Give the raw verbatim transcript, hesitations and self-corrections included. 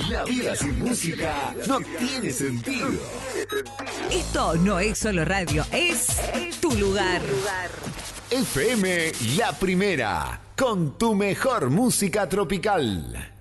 La vida sin música no tiene sentido. Esto no es solo radio, es tu lugar. F M La Primera, con tu mejor música tropical.